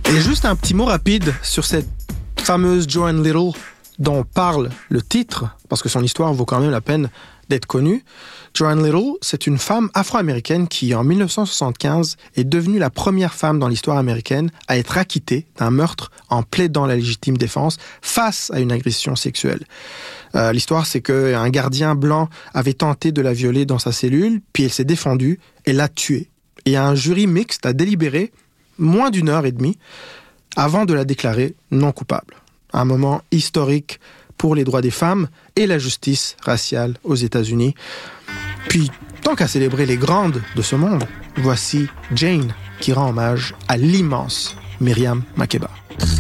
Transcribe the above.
Et juste un petit mot rapide sur cette fameuse Joan Little dont parle le titre, parce que son histoire vaut quand même la peine d'être connue. Joan Little, c'est une femme afro-américaine qui, en 1975, est devenue la première femme dans l'histoire américaine à être acquittée d'un meurtre en plaidant la légitime défense face à une agression sexuelle. L'histoire, c'est qu'un gardien blanc avait tenté de la violer dans sa cellule, puis elle s'est défendue et l'a tuée. Et un jury mixte a délibéré moins d'une heure et demie avant de la déclarer non coupable. Un moment historique pour les droits des femmes et la justice raciale aux États-Unis. Puis, tant qu'à célébrer les grandes de ce monde, voici Jane qui rend hommage à l'immense Miriam Makeba.